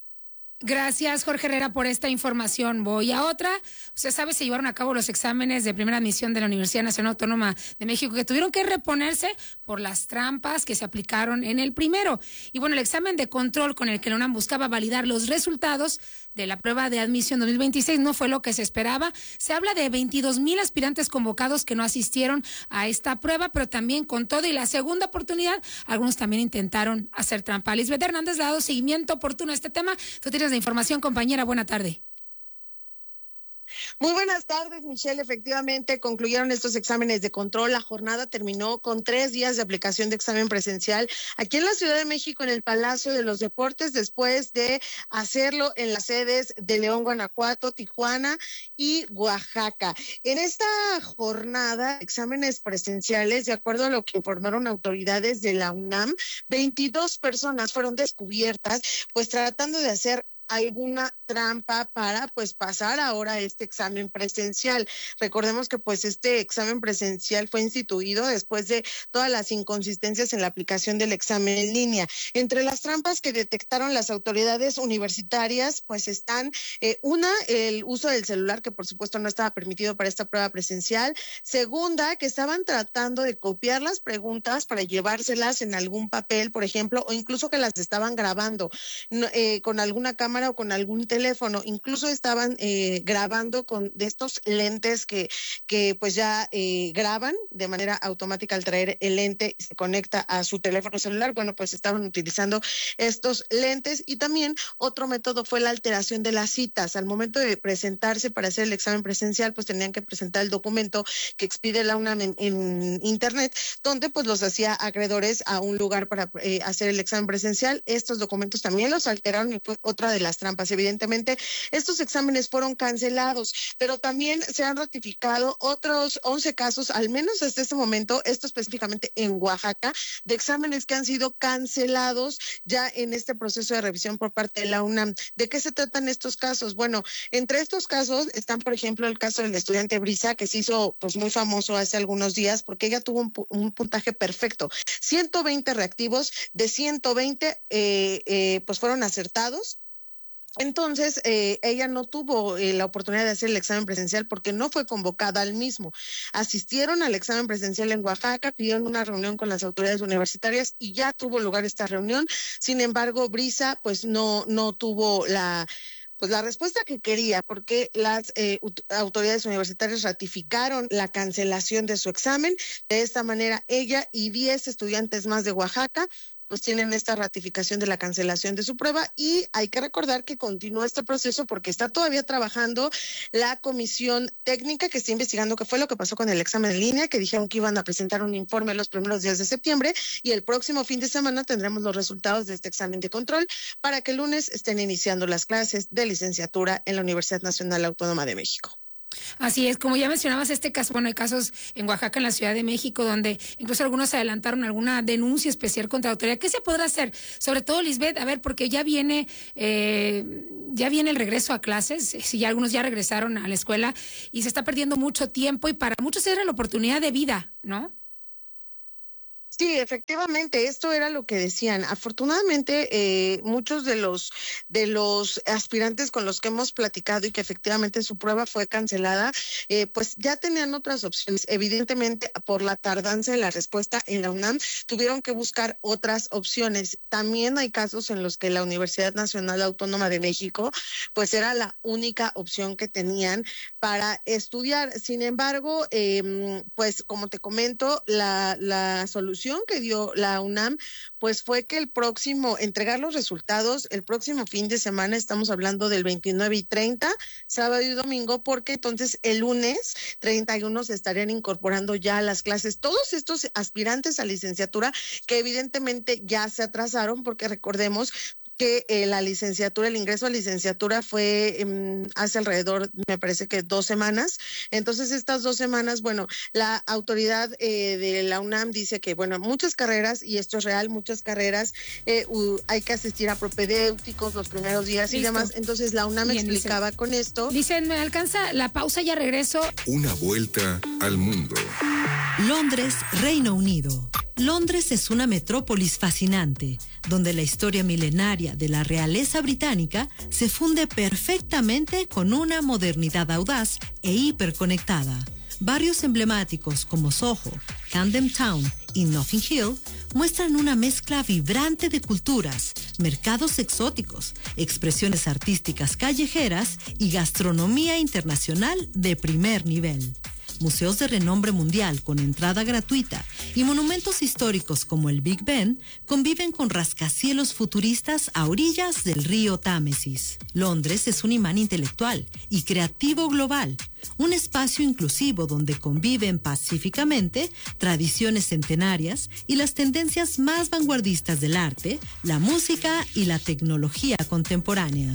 Gracias, Jorge Herrera, por esta información. Voy a otra. Usted sabe, se llevaron a cabo los exámenes de primera admisión de la Universidad Nacional Autónoma de México, que tuvieron que reponerse por las trampas que se aplicaron en el primero. Y bueno, el examen de control con el que la UNAM buscaba validar los resultados de la prueba de admisión dos mil veintiséis no fue lo que se esperaba. Se habla de veintidós mil aspirantes convocados que no asistieron a esta prueba, pero también con todo y la segunda oportunidad, algunos también intentaron hacer trampa. Lisbeth Hernández le ha dado seguimiento oportuno a este tema. Tú tienes de información, compañera. Buena tarde. Muy buenas tardes, Michelle. Efectivamente, concluyeron estos exámenes de control. La jornada terminó con tres días de aplicación de examen presencial aquí en la Ciudad de México, en el Palacio de los Deportes, después de hacerlo en las sedes de León, Guanajuato, Tijuana y Oaxaca. En esta jornada, exámenes presenciales, de acuerdo a lo que informaron autoridades de la UNAM, veintidós personas fueron descubiertas, pues tratando de hacer alguna trampa para pues pasar ahora este examen presencial. Recordemos que pues este examen presencial fue instituido después de todas las inconsistencias en la aplicación del examen en línea. Entre las trampas que detectaron las autoridades universitarias pues están eh, una, el uso del celular, que por supuesto no estaba permitido para esta prueba presencial. Segunda, que estaban tratando de copiar las preguntas para llevárselas en algún papel, por ejemplo, o incluso que las estaban grabando no, eh, con alguna cámara o con algún teléfono. Incluso estaban eh, grabando con de estos lentes que, que pues ya eh, graban de manera automática al traer el lente y se conecta a su teléfono celular. Bueno, pues estaban utilizando estos lentes. Y también otro método fue la alteración de las citas. Al momento de presentarse para hacer el examen presencial, pues tenían que presentar el documento que expide la UNAM en, en internet, donde pues los hacía acreedores a un lugar para eh, hacer el examen presencial. Estos documentos también los alteraron y fue otra de las trampas. Evidentemente, estos exámenes fueron cancelados, pero también se han ratificado otros once casos, al menos hasta este momento, esto específicamente en Oaxaca, de exámenes que han sido cancelados ya en este proceso de revisión por parte de la UNAM. ¿De qué se tratan estos casos? Bueno, entre estos casos están, por ejemplo, el caso del estudiante Brisa, que se hizo pues muy famoso hace algunos días porque ella tuvo un, un puntaje perfecto. ciento veinte reactivos de ciento veinte eh, eh, pues fueron acertados. Entonces, eh, ella no tuvo eh, la oportunidad de hacer el examen presencial porque no fue convocada al mismo. Asistieron al examen presencial en Oaxaca, pidieron una reunión con las autoridades universitarias y ya tuvo lugar esta reunión. Sin embargo, Brisa, pues no, no tuvo la... pues la respuesta que quería, porque las eh, autoridades universitarias ratificaron la cancelación de su examen. De esta manera, ella y diez estudiantes más de Oaxaca pues tienen esta ratificación de la cancelación de su prueba, y hay que recordar que continúa este proceso porque está todavía trabajando la comisión técnica que está investigando qué fue lo que pasó con el examen en línea, que dijeron que iban a presentar un informe los primeros días de septiembre, y el próximo fin de semana tendremos los resultados de este examen de control para que el lunes estén iniciando las clases de licenciatura en la Universidad Nacional Autónoma de México. Así es, como ya mencionabas este caso, bueno, hay casos en Oaxaca, en la Ciudad de México, donde incluso algunos adelantaron alguna denuncia especial contra la autoridad. ¿Qué se podrá hacer? Sobre todo, Lisbeth, a ver, porque ya viene, eh, ya viene el regreso a clases, si ya algunos ya regresaron a la escuela y se está perdiendo mucho tiempo, y para muchos era la oportunidad de vida, ¿no? Sí, efectivamente, esto era lo que decían. Afortunadamente, eh, muchos de los de los aspirantes con los que hemos platicado y que efectivamente su prueba fue cancelada, eh, pues ya tenían otras opciones. Evidentemente, por la tardanza en la respuesta en la UNAM, tuvieron que buscar otras opciones. También hay casos en los que la Universidad Nacional Autónoma de México, pues era la única opción que tenían para estudiar. Sin embargo, eh, pues como te comento, la, la solución que dio la UNAM pues fue que el próximo, entregar los resultados el próximo fin de semana, estamos hablando del veintinueve y treinta, sábado y domingo, porque entonces el lunes treinta y uno se estarían incorporando ya a las clases todos estos aspirantes a licenciatura que evidentemente ya se atrasaron, porque recordemos que eh, la licenciatura, el ingreso a licenciatura fue eh, hace alrededor, me parece que dos semanas. Entonces, estas dos semanas, bueno, la autoridad eh, de la UNAM dice que, bueno, muchas carreras, y esto es real, muchas carreras, eh, uh, hay que asistir a propedéuticos los primeros días. Listo. Y demás. Entonces, la UNAM Bien, explicaba dice, con esto. Dicen, me alcanza la pausa, ya regreso. Una vuelta al mundo. Londres, Reino Unido. Londres es una metrópolis fascinante, donde la historia milenaria de la realeza británica se funde perfectamente con una modernidad audaz e hiperconectada. Barrios emblemáticos como Soho, Camden Town y Notting Hill muestran una mezcla vibrante de culturas, mercados exóticos, expresiones artísticas callejeras y gastronomía internacional de primer nivel. Museos de renombre mundial con entrada gratuita y monumentos históricos como el Big Ben conviven con rascacielos futuristas a orillas del río Támesis. Londres es un imán intelectual y creativo global, un espacio inclusivo donde conviven pacíficamente tradiciones centenarias y las tendencias más vanguardistas del arte, la música y la tecnología contemporánea.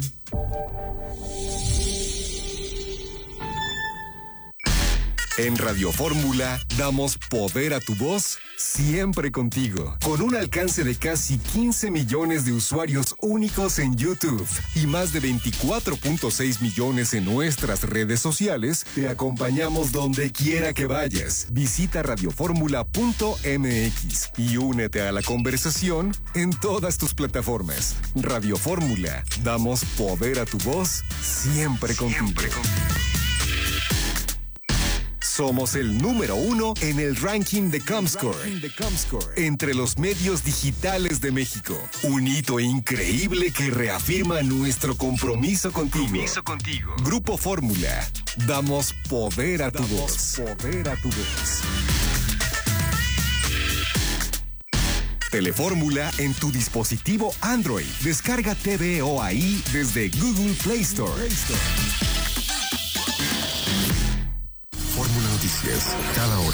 En Radio Fórmula damos poder a tu voz siempre contigo. Con un alcance de casi quince millones de usuarios únicos en YouTube y más de veinticuatro punto seis millones en nuestras redes sociales, te acompañamos donde quiera que vayas. Visita radioformula punto m x y únete a la conversación en todas tus plataformas. Radio Fórmula, damos poder a tu voz siempre contigo. Siempre contigo. Somos el número uno en el ranking de Comscore, entre los medios digitales de México. Un hito increíble que reafirma nuestro compromiso contigo. Compromiso contigo. Grupo Fórmula, damos poder a tu damos voz. Poder a tu voz. Telefórmula en tu dispositivo Android. Descarga T V O ahí desde Google Play Store. Play Store. Fórmula Noticias, cada hora.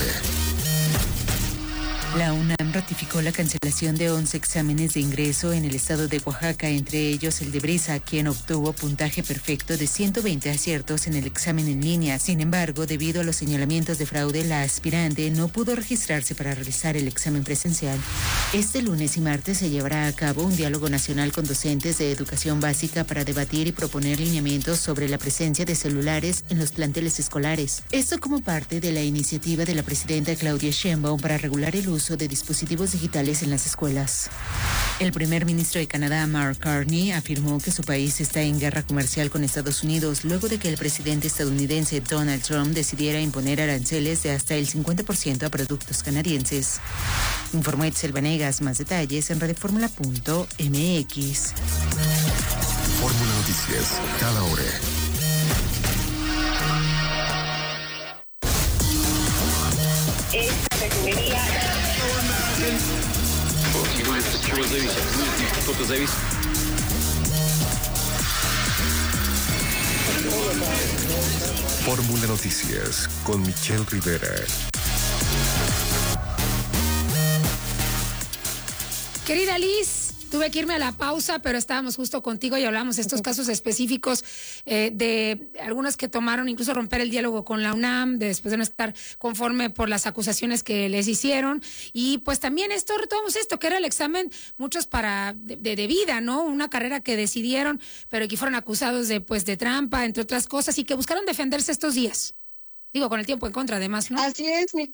La UNAM ratificó la cancelación de once exámenes de ingreso en el estado de Oaxaca, entre ellos el de Brisa, quien obtuvo puntaje perfecto de ciento veinte aciertos en el examen en línea. Sin embargo, debido a los señalamientos de fraude, la aspirante no pudo registrarse para realizar el examen presencial. Este lunes y martes se llevará a cabo un diálogo nacional con docentes de educación básica para debatir y proponer lineamientos sobre la presencia de celulares en los planteles escolares. Esto como parte de la iniciativa de la presidenta Claudia Sheinbaum para regular el uso de dispositivos digitales en las escuelas. El primer ministro de Canadá, Mark Carney, afirmó que su país está en guerra comercial con Estados Unidos luego de que el presidente estadounidense Donald Trump decidiera imponer aranceles de hasta el cincuenta por ciento a productos canadienses. Informó Itzel Vanegas. Más detalles en radioformula punto m x. Fórmula Noticias, cada hora. Esta refinería. Fórmula Noticias con Michelle Rivera. Querida Liz, tuve que irme a la pausa, pero estábamos justo contigo y hablamos de estos casos específicos eh, de algunos que tomaron incluso romper el diálogo con la UNAM de, después de no estar conforme por las acusaciones que les hicieron. Y pues también esto, retomamos esto, que era el examen, muchos para de, de, de vida, ¿no? Una carrera que decidieron, pero que fueron acusados de, pues, de trampa, entre otras cosas, y que buscaron defenderse estos días. Digo, con el tiempo en contra, además, ¿no? Así es, mi...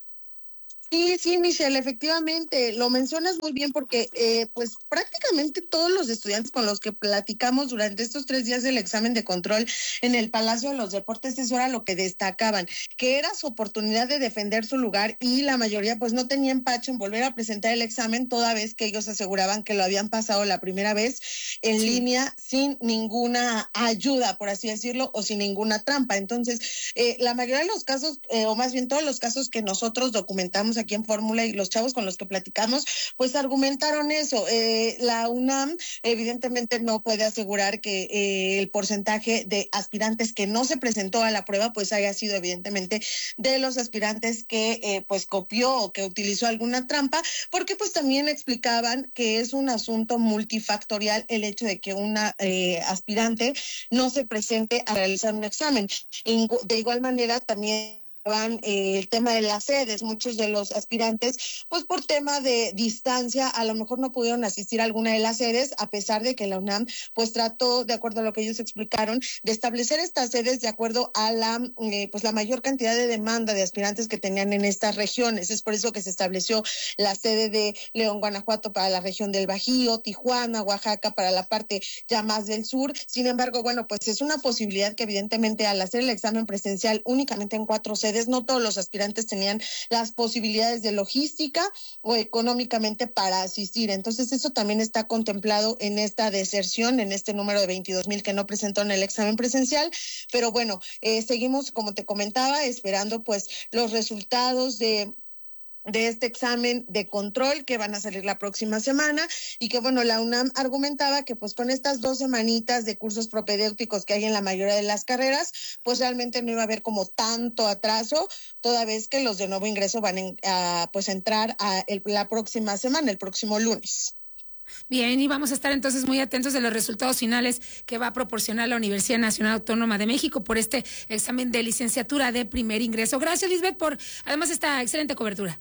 Sí, sí, Michelle, efectivamente, lo mencionas muy bien porque eh, pues prácticamente todos los estudiantes con los que platicamos durante estos tres días del examen de control en el Palacio de los Deportes, eso era lo que destacaban, que era su oportunidad de defender su lugar y la mayoría pues no tenía empacho en volver a presentar el examen toda vez que ellos aseguraban que lo habían pasado la primera vez en sí. línea sin ninguna ayuda, por así decirlo, o sin ninguna trampa. Entonces, eh, la mayoría de los casos, eh, o más bien todos los casos que nosotros documentamos aquí en Fórmula y los chavos con los que platicamos, pues argumentaron eso. Eh, la UNAM evidentemente no puede asegurar que eh, el porcentaje de aspirantes que no se presentó a la prueba pues haya sido evidentemente de los aspirantes que eh, pues copió o que utilizó alguna trampa, porque pues también explicaban que es un asunto multifactorial el hecho de que una eh, aspirante no se presente a realizar un examen. De igual manera también Eh, el tema de las sedes, muchos de los aspirantes, pues por tema de distancia, a lo mejor no pudieron asistir a alguna de las sedes, a pesar de que la UNAM, pues trató, de acuerdo a lo que ellos explicaron, de establecer estas sedes de acuerdo a la, eh, pues la mayor cantidad de demanda de aspirantes que tenían en estas regiones. Es por eso que se estableció la sede de León, Guanajuato para la región del Bajío, Tijuana, Oaxaca para la parte ya más del sur. Sin embargo, bueno, pues es una posibilidad que evidentemente al hacer el examen presencial únicamente en cuatro sedes, no todos los aspirantes tenían las posibilidades de logística o económicamente para asistir. Entonces eso también está contemplado en esta deserción, en este número de veintidós mil que no presentó en el examen presencial. Pero bueno, eh, seguimos, como te comentaba, esperando pues los resultados de de este examen de control que van a salir la próxima semana y que bueno, la UNAM argumentaba que pues con estas dos semanitas de cursos propedéuticos que hay en la mayoría de las carreras, pues realmente no iba a haber como tanto atraso, toda vez que los de nuevo ingreso van en, a pues entrar a el, la próxima semana, el próximo lunes. Bien, y vamos a estar entonces muy atentos de los resultados finales que va a proporcionar la Universidad Nacional Autónoma de México por este examen de licenciatura de primer ingreso. Gracias, Lisbeth, por además esta excelente cobertura.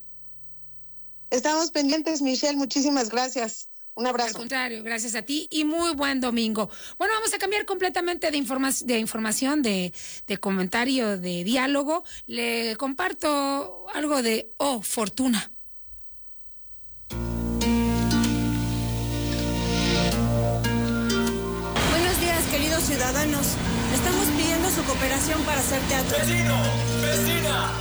Estamos pendientes, Michelle, muchísimas gracias. Un abrazo. Al contrario, gracias a ti y muy buen domingo. Bueno, vamos a cambiar completamente de, informa- de información, de, de comentario, de diálogo. Le comparto algo de Oh, Fortuna. Buenos días, queridos ciudadanos. Estamos pidiendo su cooperación para hacer teatro. ¡Vecino! ¡Vecina!